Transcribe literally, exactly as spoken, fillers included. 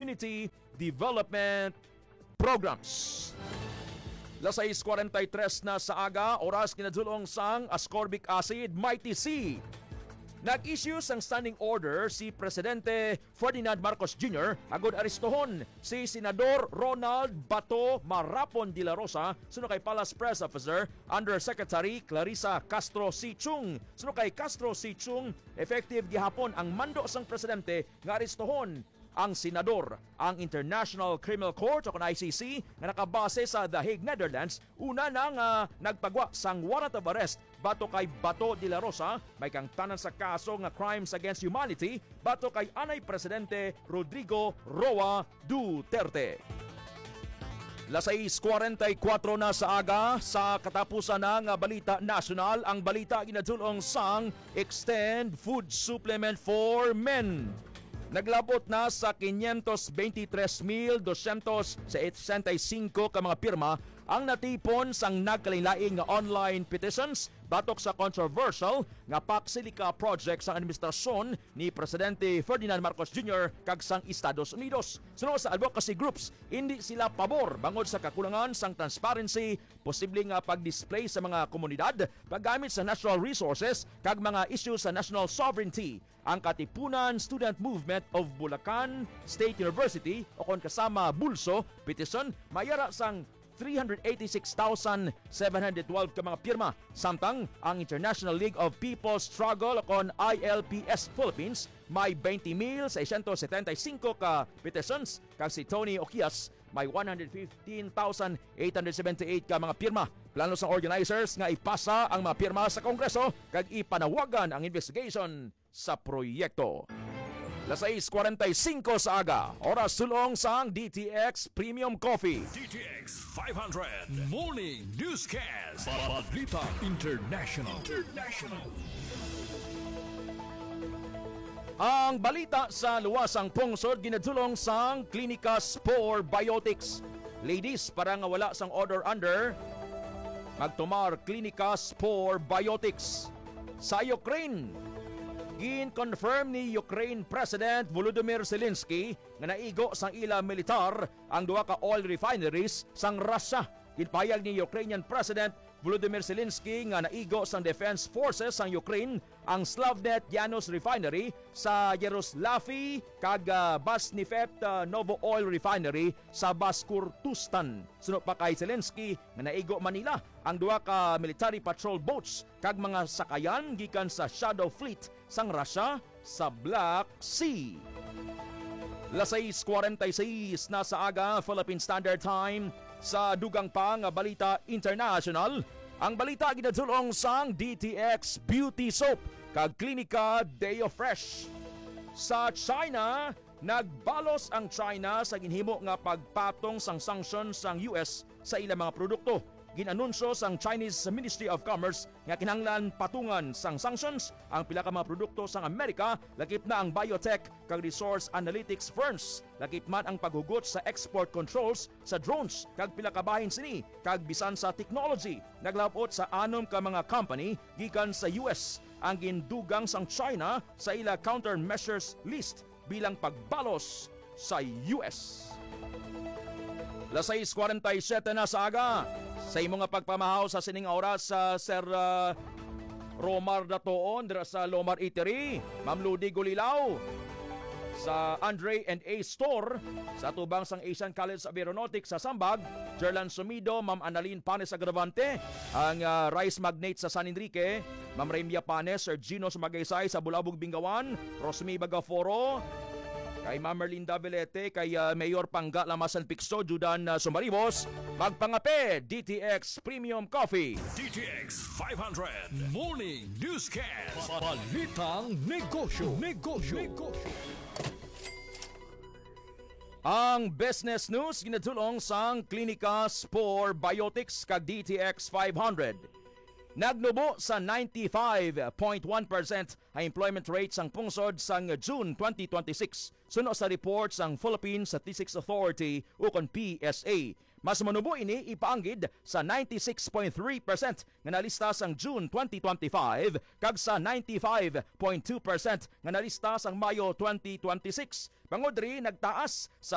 Community Development Programs. Lasais forty-three na sa aga, oras kinadulong sang ascorbic acid, Mighty C. Nag-issue sang standing order si Presidente Ferdinand Marcos Junior agod aristohon si Senador Ronald Bato Marapon de la Rosa suno kay Palace Press Officer Undersecretary Clarissa Castro Sichung. Suno kay Castro Sichung, effective gihapon ang mando sang presidente nga aristohon ang senador. Ang International Criminal Court o I C C nga nakabase sa The Hague, Netherlands, una nang uh, nagpagwa sang warrant of arrest bato kay Bato de la Rosa, may kang tanan sa kaso nga crimes against humanity bato kay anay presidente Rodrigo Roa Duterte. Lasais forty-four na sa aga, sa katapusan ng balita national, ang balita ginadulong sang Extend Food Supplement for Men. Naglabot na sa five hundred twenty-three thousand two hundred sixty-five ka mga pirma ang natipon sang nagkalain-laing nga online petitions batok sa controversial nga Paxilica project sa administrasyon ni Presidente Ferdinand Marcos Junior kag sang Estados Unidos. Suno sa advocacy groups, hindi sila pabor bangod sa kakulangan sang transparency, posibleng nga pag-display sa mga komunidad, paggamit sa natural resources kag mga issues sa national sovereignty. Ang Katipunan Student Movement of Bulacan State University o kon kasama Bulso petition mayara sang three hundred eighty-six thousand seven hundred twelve ka mga pirma. Samtang ang International League of People's Struggle kon I L P S Philippines may twenty thousand six hundred seventy-five ka petitions kag si Tony Okias may one hundred fifteen thousand eight hundred seventy-eight ka mga pirma. Plano sa organizers nga ipasa ang mga pirma sa Kongreso kag ipanawagan ang investigation sa proyekto. Lasais forty-five sa aga, oras sulong sang D T X Premium Coffee. D T X five hundred Morning Newscast. Balita International. International. Ang balita sa luwasang pungsod ginadulong sang Klinika Spore Biotics. Ladies, para nga wala sang order under, magtumar Klinika Spore Biotics. Sa Ukraine, gin-confirm ni Ukraine President Volodymyr Zelensky nga naigo sang ila militar ang duha ka oil refineries sang Russia. Ginpayag ni Ukrainian President Volodymyr Zelensky nga naigo sang Defense Forces sang Ukraine ang Slavnet Yanos Refinery sa Yaroslavy kag uh, Basnifet uh, Novo Oil Refinery sa Baskortustan. Sunod pa kay Zelensky nga naigo Manila ang duha ka military patrol boats kag mga sakayan gikan sa Shadow Fleet sang Russia sa Black Sea. Lasais forty-six na sa aga, Philippine Standard Time. Sa dugang pa nga balita international, ang balita ginadulong sang D T X Beauty Soap kag Klinika Deo Fresh. Sa China, nagbalos ang China sa ginhimo nga pagpatong sang sanctions sang U S sa ilang mga produkto. Ginanunsyo sang Chinese Ministry of Commerce nga kinahanglan patungan sang sanctions ang pila ka mga produkto sang Amerika, lakip na ang biotech kag resource analytics firms, lakip man ang paghugot sa export controls sa drones kag pila ka bahin sini kag bisan sa technology. Naglabot sa anom ka mga company gikan sa U S ang gindugang sang China sa ila countermeasures list bilang pagbalos sa U S. Lasais forty-seven na sa aga. Sa imong nga pagpamahaw sa sining oras sa Sir uh, Romar Datoon dira sa Lomar Eatery, Ma'am Ludi Gulilaw sa Andre and A Store sa tubang sang Asian College of Aeronautics sa Sambag, Jerlan Sumido, Ma'am Annalyn Panes Agravante, ang uh, Rice Magnate sa San Enrique, Ma'am Remia Panes, Sir Gino Sumagaysay sa Bulabog Bingawan, Rosmi Bagaforo, kay Ma'am Merlinda Velete, kay uh, Mayor Pangga Lamasan Pixo, Judan uh, Sumaribos, magpangape, D T X Premium Coffee. D T X five hundred Morning Newscast. Balitang Negosyo. Negosyo. Negosyo. Ang business news ginadulong sang Klinika Spore Biotics kag D T X five hundred. Nagnubo sa ninety-five point one percent ang employment rate sang pungsod sang June twenty twenty-six suno sa report sang Philippine Statistics Authority o kon P S A. Mas manubo ini ipaanggid sa ninety-six point three percent nga nalista sang June twenty twenty-five kag sa ninety-five point two percent nga nalista sang Mayo twenty twenty-six. Bangod ri nagtaas sa